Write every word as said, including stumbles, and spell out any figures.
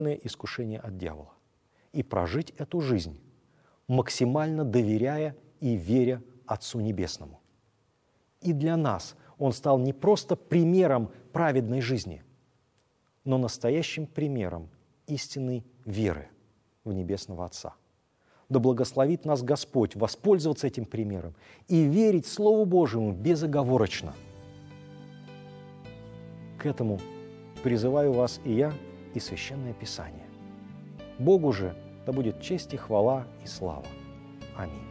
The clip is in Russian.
искушение от дьявола и прожить эту жизнь, максимально доверяя и веря Отцу Небесному. И для нас Он стал не просто примером праведной жизни, но настоящим примером истинной веры в Небесного Отца. Да благословит нас Господь воспользоваться этим примером и верить Слову Божьему безоговорочно. К этому призываю вас и я, и Священное Писание. Богу же да будет честь и хвала и слава. Аминь.